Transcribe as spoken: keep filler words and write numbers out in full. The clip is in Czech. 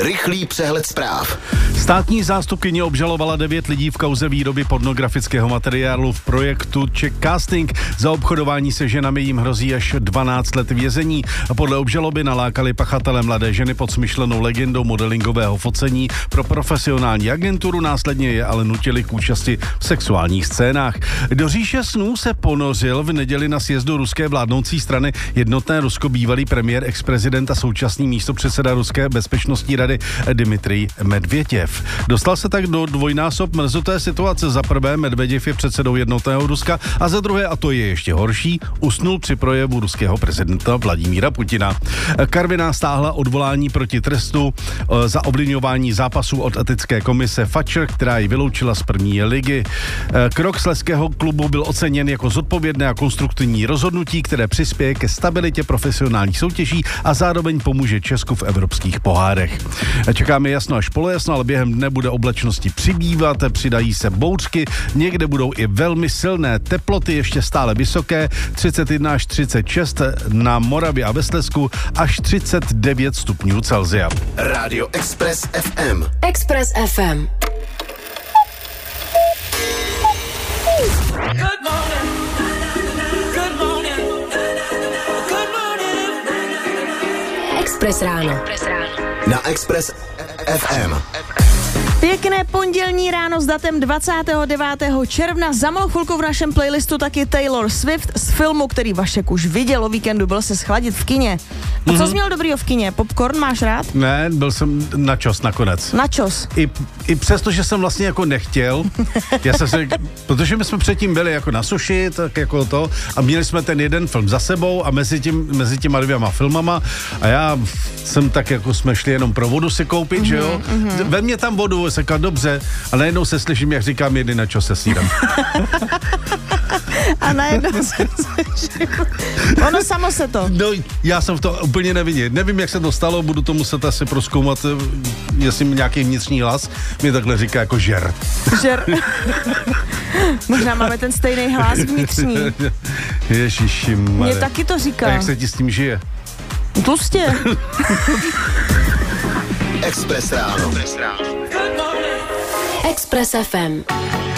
Rychlý přehled zpráv. Státní zástupkyně obžalovala devět lidí v kauze výroby pornografického materiálu v projektu Czech Casting. Za obchodování se ženami jim hrozí až dvanáct let vězení. Podle obžaloby nalákali pachatele mladé ženy pod smyšlenou legendou modelingového focení pro profesionální agenturu, následně je ale nutili k účasti v sexuálních scénách. Do říše snů se ponořil v neděli na sjezdu ruské vládnoucí strany Jednotné Rusko bývalý premiér, ex-prezident a současný místopředseda Ruské bezpečnostní rady Dmitrij Medvěděv. Dostal se tak do dvojnásob mrzuté situace. Za prvé, Medvěděv je předsedou Jednotného Ruska a za druhé, a to je ještě horší, usnul při projevu ruského prezidenta Vladimíra Putina. Karviná stáhla odvolání proti trestu za ovlivňování zápasů od etické komise Fatcher, která ji vyloučila z první ligy. Krok slezského klubu byl oceněn jako zodpovědné a konstruktivní rozhodnutí, které přispěje ke stabilitě profesionálních soutěží a zároveň pomůže Česku v evropských pohárech. Čekáme jasno až polojasno, ale během dne bude oblačnosti přibývat, přidají se bouřky, někde budou i velmi silné teploty, ještě stále vysoké, třicet jedna až třicet šest na Moravě a ve Slezsku, až třicet devět stupňů Celsia. Rádio Express ef em. Express ef em. Good morning. Good morning. Good morning. Express ráno. Na Express ef em. Pěkné pondělní ráno s datem dvacátého devátého června. Za malou chvilku v našem playlistu taky Taylor Swift z filmu, který Vašek už viděl o víkendu, byl se schladit v kině. A co mm-hmm. jsi měl dobrýho v kině? Popcorn máš rád? Ne, byl jsem načos nakonec. Načos? I, I přesto, že jsem vlastně jako nechtěl, já jsem si, protože my jsme předtím byli jako na suši, tak jako to, a měli jsme ten jeden film za sebou a mezi, tím, mezi těma dvěma filmama a já jsem tak jako jsme šli jenom pro vodu si koupit, mm-hmm, že jo? Mm-hmm. Ve mně tam vodu, jsem říkal, dobře, a najednou se slyším, jak říkám, jedny načos se sírem. A najednou se slyším. Ono samo se to. No, já jsem v to úplně nevinně. Nevím, jak se to stalo, budu to muset asi prozkoumat, jestli mi nějaký vnitřní hlas mi takhle říká jako žer. Žer. Možná máme ten stejný hlas vnitřní. Ježišimare. Mně taky to říká. A jak se ti s tím žije? Tlustě. Express ráno. Express ef em.